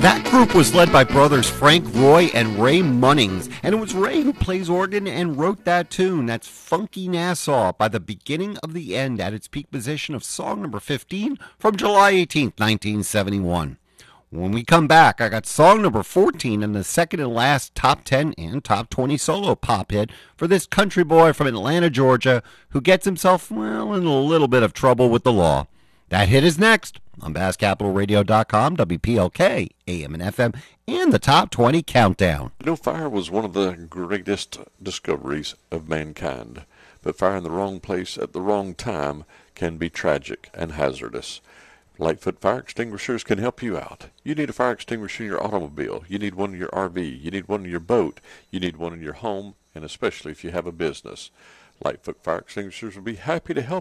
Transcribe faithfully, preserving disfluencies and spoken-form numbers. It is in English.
That group was led by brothers Frank Roy and Ray Munnings, and it was Ray who plays organ and wrote that tune. That's Funky Nassau by the beginning of the end at its peak position of song number fifteen from July eighteenth, nineteen seventy-one. When we come back, I got song number fourteen and the second and last top ten and top twenty solo pop hit for this country boy from Atlanta, Georgia, who gets himself, well, in a little bit of trouble with the law. That hit is next on Bass Capital Radio dot com, W P L K, A M and F M, and the Top twenty Countdown. You know, fire was one of the greatest discoveries of mankind, but fire in the wrong place at the wrong time can be tragic and hazardous. Lightfoot Fire Extinguishers can help you out. You need a fire extinguisher in your automobile. You need one in your R V. You need one in your boat. You need one in your home, and especially if you have a business. Lightfoot Fire Extinguishers will be happy to help